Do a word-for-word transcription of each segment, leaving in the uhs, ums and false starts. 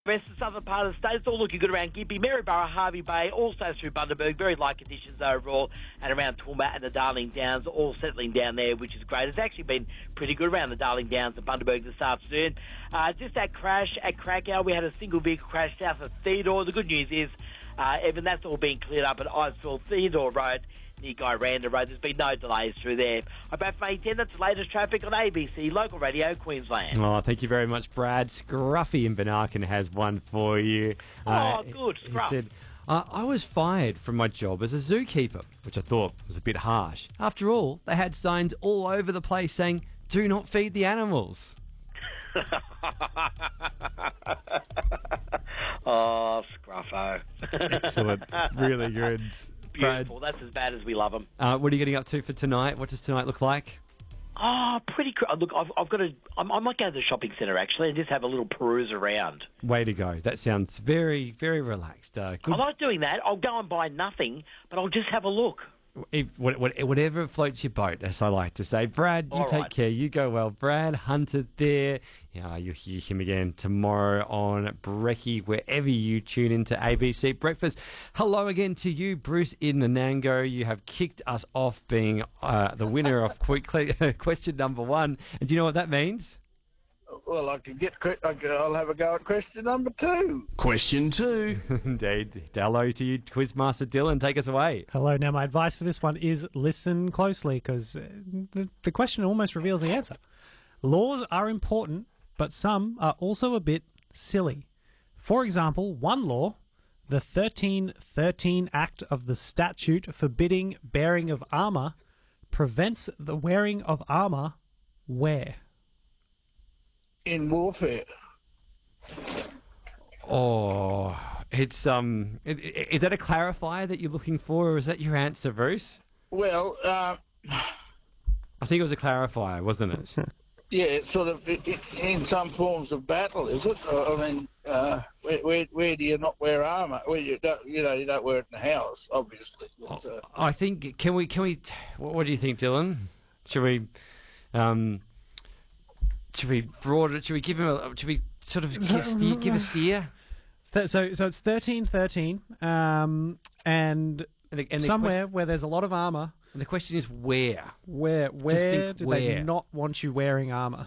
Rest of the southern part of the state, it's all looking good around Gympie, Maryborough, Harvey Bay, also through Bundaberg. Very light conditions overall, and around Toowoomba and the Darling Downs, all settling down there, which is great. It's actually been pretty good around the Darling Downs and Bundaberg this afternoon. Uh, just that crash at Krakow, we had a single vehicle crash south of Theodore. The good news is, uh, Evan, that's all being cleared up at Iceville Theodore Road, near Guy Randa Road. There's been no delays through there. I'm back from eight ten. That's the latest traffic on A B C Local Radio Queensland. Oh, thank you very much, Brad. Scruffy in Benarkin has one for you. Oh, uh, good. He Scruff. said, uh, I was fired from my job as a zookeeper, which I thought was a bit harsh. After all, they had signs all over the place saying, do not feed the animals. Oh, Scruffo. Excellent. Really good. Beautiful. Brad, That's as bad as we love them. uh, what are you getting up to for tonight? What does tonight look like? Oh, pretty cool. Look, I've, I've got to... I'm, I might go to the shopping centre, actually, and just have a little peruse around. Way to go. That sounds very, very relaxed. Uh, good. I like doing that. I'll go and buy nothing, but I'll just have a look. If, what, what, whatever floats your boat, as I like to say. Brad, you All take right. care. You go well. Brad Hunter there. Yeah, you'll hear him again tomorrow on Brekkie, wherever you tune into A B C Breakfast. Hello again to you, Bruce in Nanango. You have kicked us off being uh, the winner of quick question number one. And do you know what that means? Well, I could get. que- I could, I'll have a go at question number two. Question two. Indeed. Hello to you, Quizmaster Dylan. Take us away. Hello. Now, my advice for this one is listen closely because the, the question almost reveals the answer. Laws are important, but some are also a bit silly. For example, one law, the thirteen thirteen Act of the statute forbidding bearing of armour, prevents the wearing of armour where? In warfare. Oh, it's um. i- i- Is that a clarifier that you're looking for, or is that your answer, Bruce? Well, uh, I think it was a clarifier, wasn't it? yeah, it's sort of i- i- in some forms of battle, is it? Uh, I mean, uh, where, where where do you not wear armour? Well, you don't, you know, you don't wear it in the house, obviously. But, uh, I think. Can we? Can we? T- what, what do you think, Dylan? Should we? Um. Should we broaden it? Should we give him a? Should we sort of give a steer? Give a steer? Th- so, so it's thirteen thirteen, um, and, And the, and the somewhere quest- where there's a lot of armour. and the question is where? Where where think do where. they not want you wearing armour?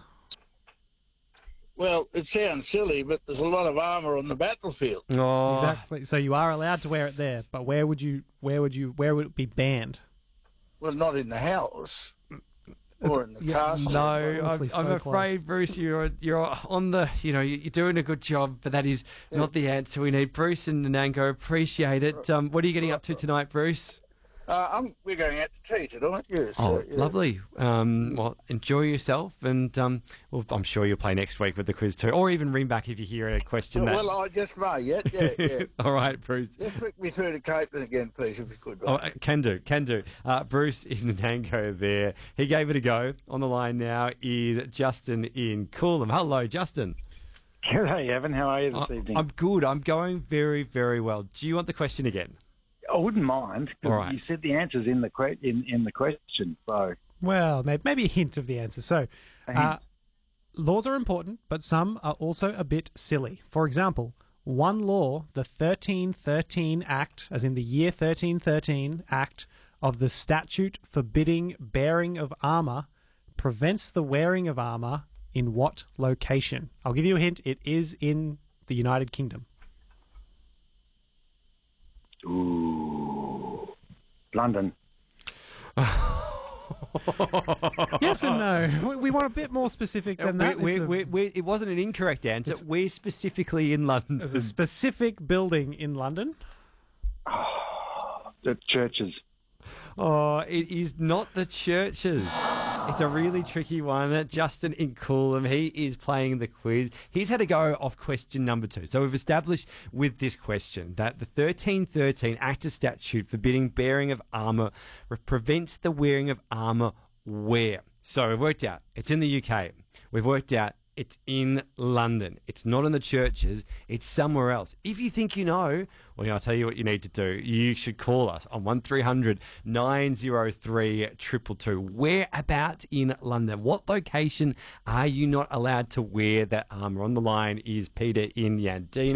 well, it sounds silly, but there's a lot of armour on the battlefield. Oh, Exactly. So you are allowed to wear it there, but where would you? Where would you? Where would it be banned? Well, not in the house or in the yeah, castle. No, Honestly, I'm, I'm so afraid, close. Bruce, you're you're on the, you know, you're doing a good job, but that is not the answer we need. Bruce and Nanango, appreciate it. Um, what are you getting up to tonight, Bruce? Uh, I'm, we're going out to tea tonight. Yes. Oh, uh, yeah. lovely. Um, well, enjoy yourself, and um, well, I'm sure you'll play next week with the quiz too, or even ring back if you hear a question. Well, that... I just may. Yeah, yeah, yeah. All right, Bruce. Just flick me through to Caitlin again, please, if you could. Oh, uh, can do, can do. Uh, Bruce in Nanango there. He gave it a go. On the line now is Justin in Coolum. Hello, Justin. G'day, Evan. How are you this I- evening? I'm good. I'm going very, very well. Do you want the question again? I wouldn't mind, 'cause All right. you said the answers in the que- in, in the question. So, Well, maybe, maybe a hint of the answer. So, uh, laws are important, but some are also a bit silly. For example, one law, the thirteen thirteen Act, as in the year thirteen thirteen Act of the statute forbidding bearing of armour, prevents the wearing of armour in what location? I'll give you a hint. It is in the United Kingdom. ooh, London. Yes and no. We- We want a bit more specific than that. We're- It's a- we're- we're- it wasn't an incorrect answer. We're specifically in London. There's a specific building in London. The churches. Oh, it is not the churches. It's a really tricky one. Uh, Justin in Coolum, he is playing the quiz. He's had a go off question number two. So we've established with this question that the thirteen thirteen Act of Statute forbidding bearing of armour re- prevents the wearing of armour where? So we've worked out it's in the U K. We've worked out It's in London. It's not in the churches. It's somewhere else. If you think you know, well, I'll tell you what you need to do. You should call us on one three hundred nine oh three two two two. Whereabouts in London? What location are you not allowed to wear that armour? On the line is Peter in Yandina.